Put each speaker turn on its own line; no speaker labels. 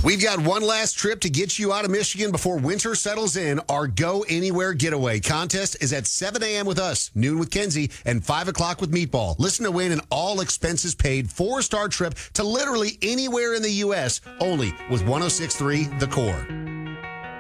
We've got one last trip to get you out of Michigan before winter settles in. Our Go Anywhere Getaway contest is at 7 a.m. with us, noon with Kenzie, and 5 o'clock with Meatball. Listen to win an all-expenses-paid 4-star trip to literally anywhere in the U.S., only with 106.3 The Core.